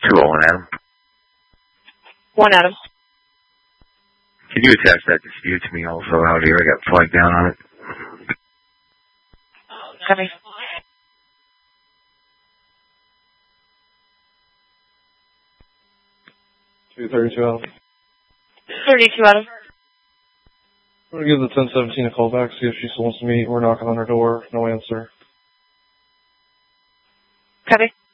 201 Adam. 1 Adam. Can you attach that dispute to me also out here? I got flagged down on it. Copy. 232 Adam. 32 Adam. I'm going to give the 1017 a call back, see if she still wants to meet. We're knocking on her door. No answer. Copy.